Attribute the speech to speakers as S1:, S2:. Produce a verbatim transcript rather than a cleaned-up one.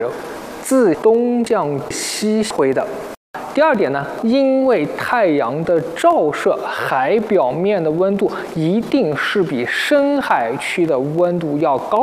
S1: 自东向西回的。第二点呢，因为太阳的照射，海表面的温度一定是比深海区的温度要高。